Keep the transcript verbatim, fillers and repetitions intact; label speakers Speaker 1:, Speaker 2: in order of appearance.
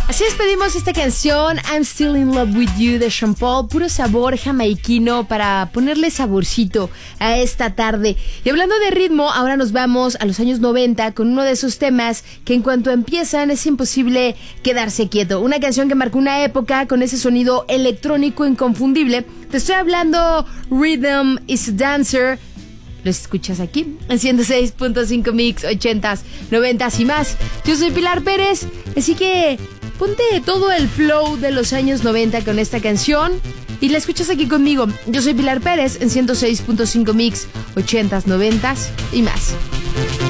Speaker 1: Así despedimos esta canción, I'm Still in Love with You, de Sean Paul. Puro sabor jamaiquino para ponerle saborcito a esta tarde. Y hablando de ritmo, ahora nos vamos a los años noventa con uno de esos temas que en cuanto empiezan es imposible quedarse quieto. Una canción que marcó una época con ese sonido electrónico inconfundible. Te estoy hablando Rhythm is a Dancer. Los escuchas aquí en ciento seis punto cinco Mix, ochentas, noventas y más. Yo soy Pilar Pérez, así que ponte todo el flow de los años noventa con esta canción y la escuchas aquí conmigo. Yo soy Pilar Pérez en ciento seis punto cinco Mix, ochentas, noventas y más.